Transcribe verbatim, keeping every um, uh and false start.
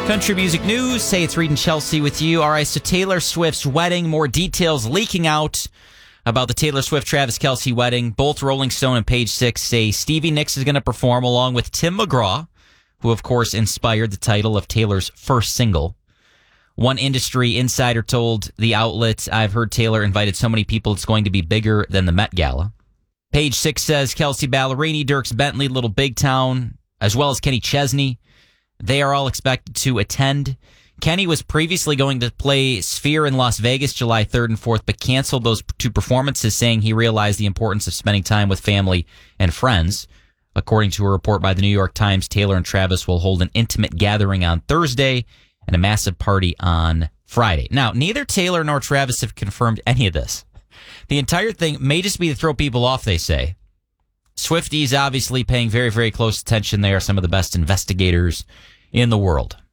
Country music news. Hey, it's Reed and Chelsea with you. All right, so Taylor Swift's wedding. More details leaking out about the Taylor Swift-Travis Kelce wedding. Both Rolling Stone and Page Six say Stevie Nicks is going to perform along with Tim McGraw, who, of course, inspired the title of Taylor's first single. One industry insider told the outlet, I've heard Taylor invited so many people it's going to be bigger than the Met Gala. Page Six says Kelsey Ballerini, Dierks Bentley, Little Big Town, as well as Kenny Chesney, they are all expected to attend. Kenny was previously going to play Sphere in Las Vegas July third and fourth, but canceled those two performances, saying he realized the importance of spending time with family and friends. According to a report by the New York Times, Taylor and Travis will hold an intimate gathering on Thursday and a massive party on Friday. Now, neither Taylor nor Travis have confirmed any of this. The entire thing may just be to throw people off, they say. Swifties obviously paying very, very close attention. They are some of the best investigators in the world.